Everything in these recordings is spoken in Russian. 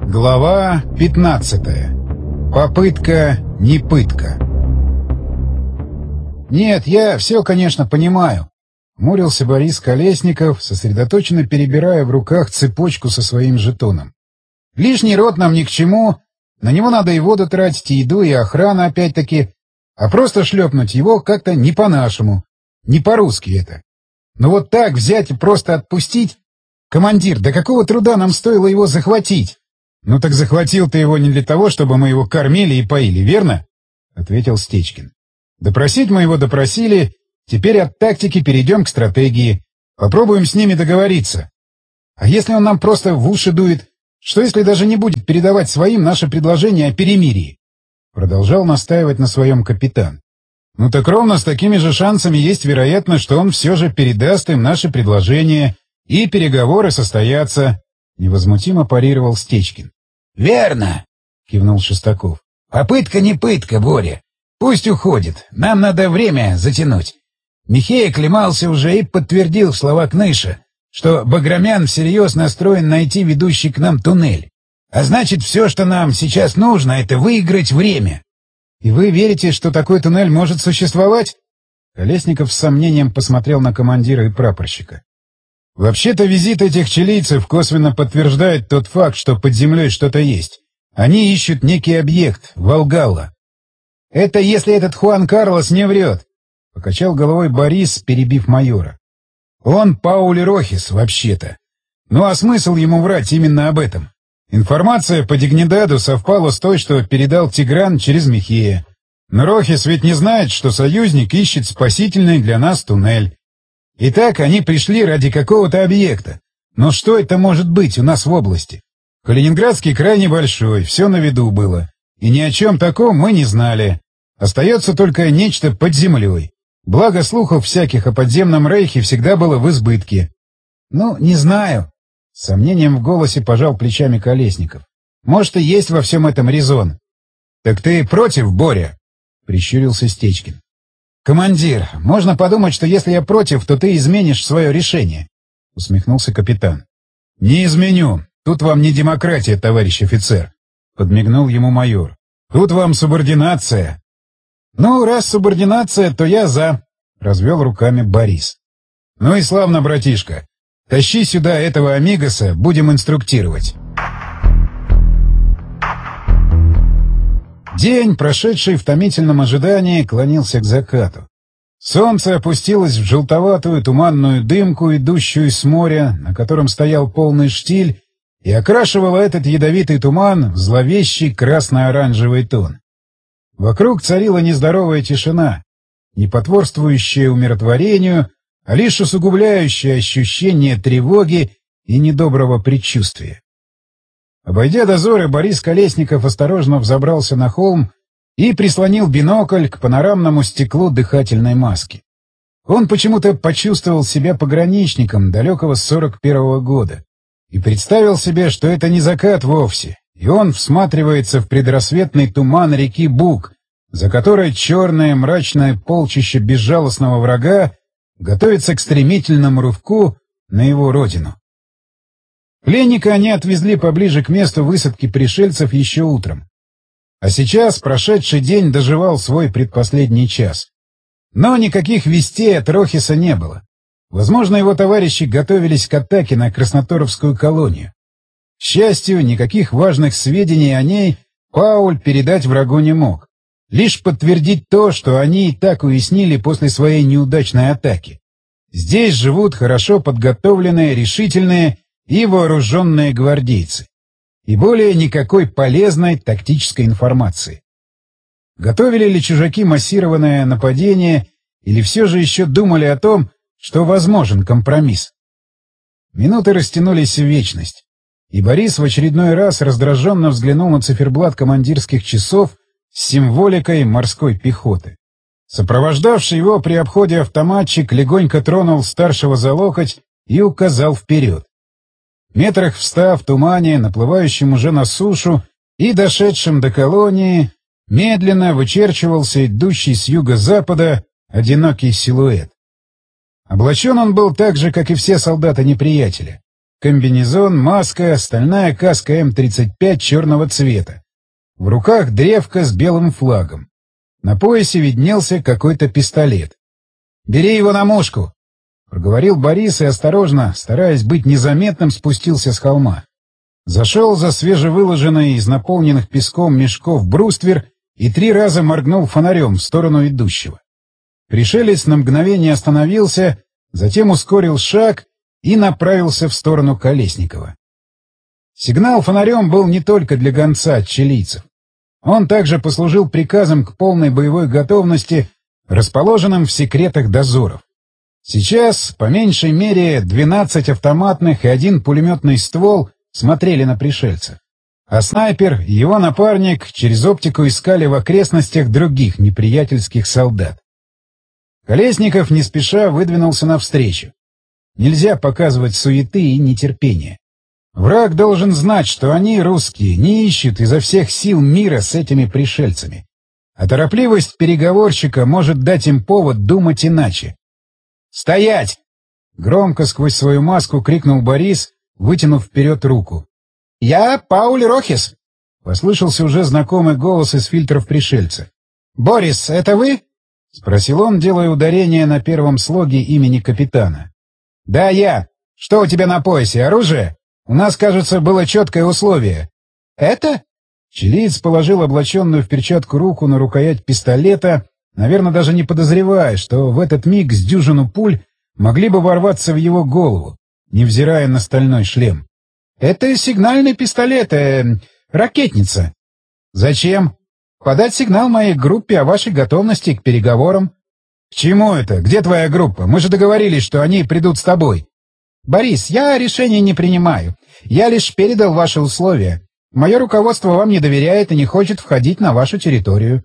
Глава 15. Попытка не пытка. «Нет, я все, конечно, понимаю», — хмурился Борис Колесников, сосредоточенно перебирая в руках цепочку со своим жетоном. «Лишний род нам ни к чему, на него надо и воду тратить, и еду, и охрана опять-таки, а просто шлепнуть его как-то не по-нашему, не по-русски это. Но вот так взять и просто отпустить? Командир, да какого труда нам стоило его захватить?» «Ну так захватил ты его не для того, чтобы мы его кормили и поили, верно?» — ответил Стечкин. «Допросить мы его допросили, теперь от тактики перейдем к стратегии. Попробуем с ними договориться. А если он нам просто в уши дует, что если даже не будет передавать своим наше предложение о перемирии?» Продолжал настаивать на своем капитан. «Ну так ровно с такими же шансами есть вероятность, что он все же передаст им наше предложение, и переговоры состоятся», — невозмутимо парировал Стечкин. «Верно!» — кивнул Шестаков. «Попытка не пытка, Боря. Пусть уходит. Нам надо время затянуть. Михей оклемался уже и подтвердил слова Кныша, что Баграмян всерьез настроен найти ведущий к нам туннель. А значит, все, что нам сейчас нужно, это выиграть время». «И вы верите, что такой туннель может существовать?» Колесников с сомнением посмотрел на командира и прапорщика. «Вообще-то визит этих чилийцев косвенно подтверждает тот факт, что под землей что-то есть. Они ищут некий объект — Волгалла». «Это если этот Хуан Карлос не врет», — покачал головой Борис, перебив майора. «Он Пауль Рохис, вообще-то. Ну а смысл ему врать именно об этом? Информация по Дигнидаду совпала с той, что передал Тигран через Михея. Но Рохис ведь не знает, что союзник ищет спасительный для нас туннель. Итак, они пришли ради какого-то объекта. Но что это может быть у нас в области? Калининградский край небольшой, все на виду было. И ни о чем таком мы не знали. Остается только нечто под землей. Благо слухов всяких о подземном рейхе всегда было в избытке». «Ну, не знаю», — с сомнением в голосе пожал плечами Колесников. «Может, и есть во всем этом резон». «Так ты против, Боря?» — прищурился Стечкин. «Командир, можно подумать, что если я против, то ты изменишь свое решение», — усмехнулся капитан. «Не изменю. Тут вам не демократия, товарищ офицер», — подмигнул ему майор. «Тут вам субординация». «Ну, раз субординация, то я за», — развел руками Борис. «Ну и славно, братишка. Тащи сюда этого амигоса, будем инструктировать». День, прошедший в томительном ожидании, клонился к закату. Солнце опустилось в желтоватую туманную дымку, идущую с моря, на котором стоял полный штиль, и окрашивало этот ядовитый туман в зловещий красно-оранжевый тон. Вокруг царила нездоровая тишина, не потворствующая умиротворению, а лишь усугубляющая ощущение тревоги и недоброго предчувствия. Обойдя дозоры, Борис Колесников осторожно взобрался на холм и прислонил бинокль к панорамному стеклу дыхательной маски. Он почему-то почувствовал себя пограничником далекого 41-го года и представил себе, что это не закат вовсе, и он всматривается в предрассветный туман реки Буг, за которой черное мрачное полчище безжалостного врага готовится к стремительному рывку на его родину. Пленника они отвезли поближе к месту высадки пришельцев еще утром. А сейчас прошедший день доживал свой предпоследний час. Но никаких вестей от Рохиса не было. Возможно, его товарищи готовились к атаке на Красноторовскую колонию. К счастью, никаких важных сведений о ней Пауль передать врагу не мог. Лишь подтвердить то, что они и так уяснили после своей неудачной атаки. Здесь живут хорошо подготовленные, решительные и вооруженные гвардейцы. И более никакой полезной тактической информации. Готовили ли чужаки массированное нападение, или все же еще думали о том, что возможен компромисс? Минуты растянулись в вечность, и Борис в очередной раз раздраженно взглянул на циферблат командирских часов с символикой морской пехоты. Сопровождавший его при обходе автоматчик легонько тронул старшего за локоть и указал вперед. Метрах в 100 в тумане, наплывающем уже на сушу и дошедшем до колонии, медленно вычерчивался идущий с юго-запада одинокий силуэт. Облачен он был так же, как и все солдаты неприятеля. комбинезон, маска, стальная каска М-35 черного цвета. В руках древко с белым флагом. На поясе виднелся какой-то пистолет. «Бери его на мушку!» — проговорил Борис и осторожно, стараясь быть незаметным, спустился с холма. Зашел за свежевыложенный из наполненных песком мешков бруствер и 3 раза моргнул фонарем в сторону идущего. Пришелец на мгновение остановился, затем ускорил шаг и направился в сторону Колесникова. Сигнал фонарем был не только для гонца от чилийцев. Он также послужил приказом к полной боевой готовности, расположенным в секретах дозоров. Сейчас, по меньшей мере, 12 автоматных и 1 пулеметный ствол смотрели на пришельца. А снайпер и его напарник через оптику искали в окрестностях других неприятельских солдат. Колесников не спеша выдвинулся навстречу. Нельзя показывать суеты и нетерпения. Враг должен знать, что они, русские, не ищут изо всех сил мира с этими пришельцами. А торопливость переговорщика может дать им повод думать иначе. «Стоять!» — громко сквозь свою маску крикнул Борис, вытянув вперед руку. «Я Пауль Рохис!» — послышался уже знакомый голос из фильтров пришельца. «Борис, это вы?» — спросил он, делая ударение на первом слоге имени капитана. «Да, я. Что у тебя на поясе, оружие? У нас, кажется, было четкое условие». «Это?» Чилиец положил облаченную в перчатку руку на рукоять пистолета, наверное, даже не подозревая, что в этот миг с дюжину пуль могли бы ворваться в его голову, невзирая на стальной шлем. «Это сигнальный пистолет, ракетница». «Зачем?» «Подать сигнал моей группе о вашей готовности к переговорам». «К чему это? Где твоя группа? Мы же договорились, что они придут с тобой». «Борис, я решения не принимаю. Я лишь передал ваши условия. Мое руководство вам не доверяет и не хочет входить на вашу территорию».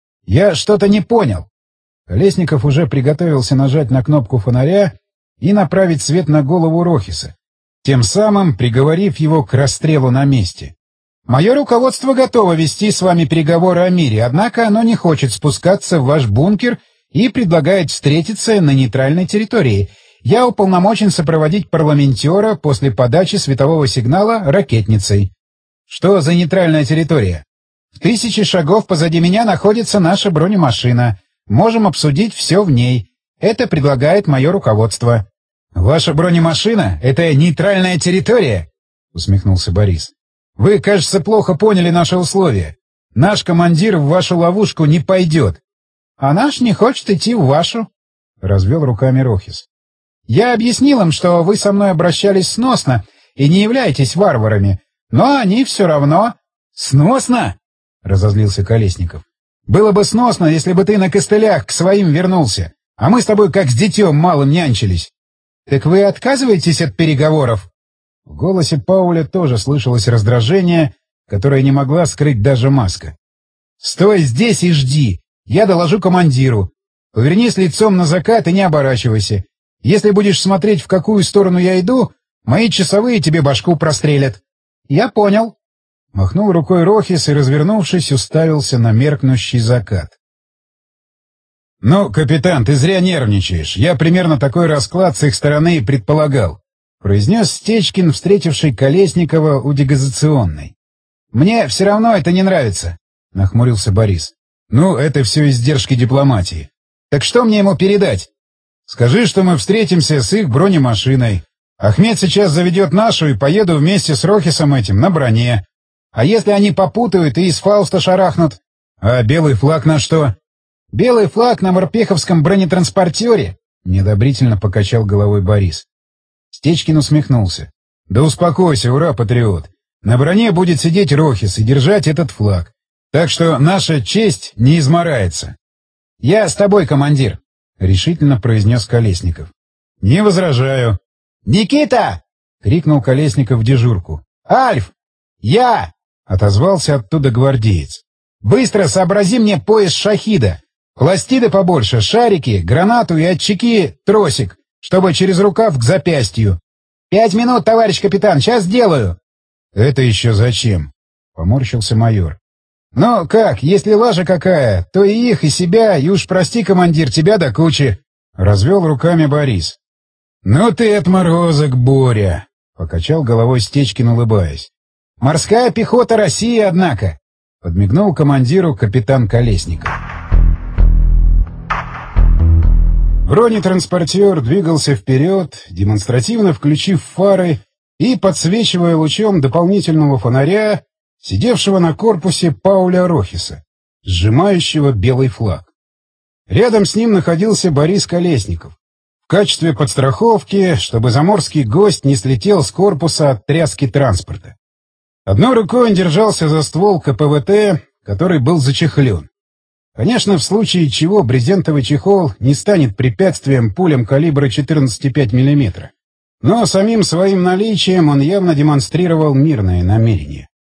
«Я что-то не понял». Колесников уже приготовился нажать на кнопку фонаря и направить свет на голову Рохиса, тем самым приговорив его к расстрелу на месте. «Мое руководство готово вести с вами переговоры о мире, однако оно не хочет спускаться в ваш бункер и предлагает встретиться на нейтральной территории. Я уполномочен сопроводить парламентера после подачи светового сигнала ракетницей». «Что за нейтральная территория?» «В 1000 шагов позади меня находится наша бронемашина. Можем обсудить все в ней. Это предлагает мое руководство». «Ваша бронемашина — это нейтральная территория?» — усмехнулся Борис. «Вы, кажется, плохо поняли наши условия. Наш командир в вашу ловушку не пойдет». «А наш не хочет идти в вашу», — развел руками Рохис. «Я объяснил им, что вы со мной обращались сносно и не являетесь варварами, но они все равно...» «Сносно?» — разозлился Колесников. «Было бы сносно, если бы ты на костылях к своим вернулся, а мы с тобой как с детем малым нянчились». «Так вы отказываетесь от переговоров?» В голосе Пауля тоже слышалось раздражение, которое не могла скрыть даже маска. «Стой здесь и жди. Я доложу командиру. Повернись лицом на закат и не оборачивайся. Если будешь смотреть, в какую сторону я иду, мои часовые тебе башку прострелят». «Я понял». Махнул рукой Рохис и, развернувшись, уставился на меркнущий закат. «Ну, капитан, ты зря нервничаешь. Я примерно такой расклад с их стороны и предполагал», — произнес Стечкин, встретивший Колесникова у дегазационной. «Мне все равно это не нравится», — нахмурился Борис. «Ну, это все издержки дипломатии. Так что мне ему передать? Скажи, что мы встретимся с их бронемашиной. Ахмед сейчас заведет нашу и поеду вместе с Рохисом этим на броне. А если они попутают и из Фауста шарахнут? А белый флаг на что?» «Белый флаг на морпеховском бронетранспортере», — неодобрительно покачал головой Борис. Стечкин усмехнулся. «Да успокойся, ура, патриот. На броне будет сидеть Рохис и держать этот флаг. Так что наша честь не измарается». «Я с тобой, командир», — решительно произнес Колесников. «Не возражаю». «Никита!» — крикнул Колесников в дежурку. «Альф! Я!» — отозвался оттуда гвардеец. «Быстро сообрази мне пояс шахида. Пластиды побольше, шарики, гранату и от чеки тросик, чтобы через рукав к запястью. 5 минут, товарищ капитан, сейчас сделаю». «Это еще зачем?» — поморщился майор. «Ну как, если лажа какая, то и их, и себя, и уж прости, командир, тебя до кучи», — развел руками Борис. «Ну ты отморозок, Боря», — Покачал головой Стечкин, улыбаясь. «Морская пехота России, однако!» — подмигнул командиру капитан Колесников. Бронетранспортер двигался вперед, демонстративно включив фары и подсвечивая лучом дополнительного фонаря сидевшего на корпусе Пауля Рохиса, сжимающего белый флаг. Рядом с ним находился Борис Колесников. В качестве подстраховки, чтобы заморский гость не слетел с корпуса от тряски транспорта. Одной рукой он держался за ствол КПВТ, который был зачехлен. Конечно, в случае чего брезентовый чехол не станет препятствием пулям калибра 14,5 мм. Но самим своим наличием он явно демонстрировал мирное намерение.